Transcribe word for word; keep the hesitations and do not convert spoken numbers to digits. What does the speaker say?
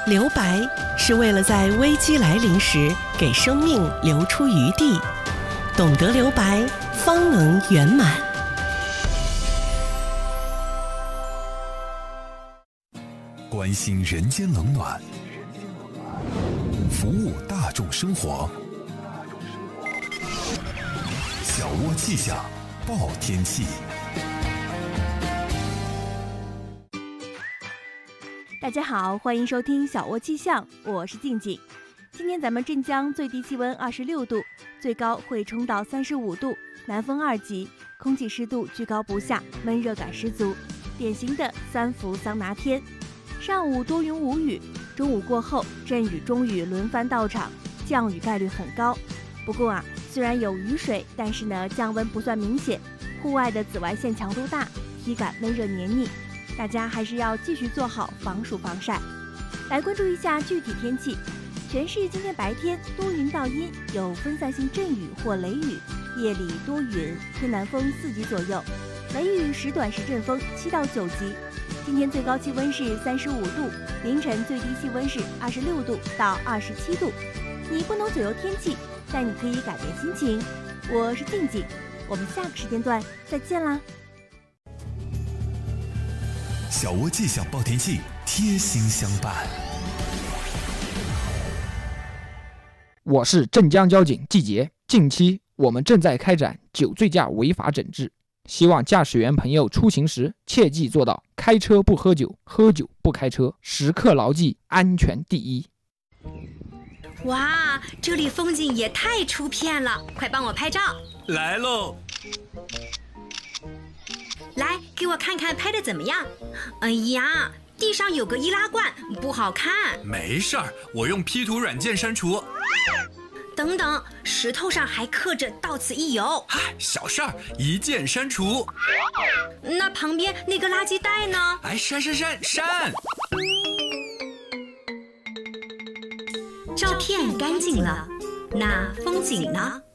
留白是为了在危机来临时给生命留出余地，懂得留白，方能圆满。 关心人间冷暖，服务大众生活。小窝气象报天气。 大家好，欢迎收听小窝气象，我是静静。今天咱们镇江最低气温二十六度，最高会冲到三十五度，南风二级，空气湿度居高不下，闷热感十足，典型的三伏桑拿天。上午多云无雨，中午过后阵雨中雨轮番到场，降雨概率很高。不过啊，虽然有雨水，但是呢降温不算明显，户外的紫外线强度大，体感闷热黏腻，大家还是要继续做好防暑防晒。来关注一下具体天气。全市今天白天多云到阴，有分散性阵雨或雷雨，夜里多云，偏南风四级左右，雷雨时短时阵风七到九级。今天最高气温是三十五度，凌晨最低气温是二十六度到二十七度。你不能左右天气，但你可以改变心情。我是静静，我们下个时间段再见啦。 小窝气象报天气，贴心相伴。 我是镇江交警季杰，近期我们正在开展酒醉驾违法整治，希望驾驶员朋友出行时切记做到开车不喝酒，喝酒不开车，时刻牢记安全第一。 哇，这里风景也太出片了，快帮我拍照。 来喽！ 来，给我看看拍的怎么样？哎呀，地上有个易拉罐，不好看。 没事儿，我用 P 图软件删除。 等等，石头上还刻着到此一游。 唉，小事儿，一键删除。 那旁边那个垃圾袋呢？ 哎，删删删删！ 照片干净了，那风景呢？